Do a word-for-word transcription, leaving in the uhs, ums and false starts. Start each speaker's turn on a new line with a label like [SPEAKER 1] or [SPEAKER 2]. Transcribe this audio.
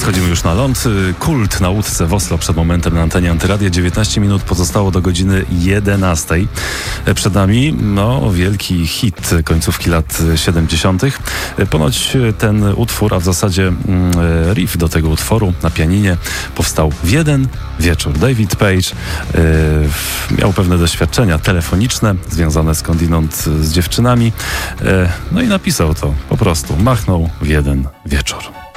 [SPEAKER 1] Wchodzimy już na ląd. Kult na łódce w Oslo przed momentem na antenie Antyradia. dziewiętnaście minut pozostało do godziny jedenastej. Przed nami no, wielki hit końcówki lat siedemdziesiątych. Ponoć ten utwór, a w zasadzie riff do tego utworu na pianinie powstał w jeden wieczór. David Page e, miał pewne doświadczenia telefoniczne związane skądinąd z dziewczynami. E, no i napisał to po prostu. Machnął w jeden wieczór.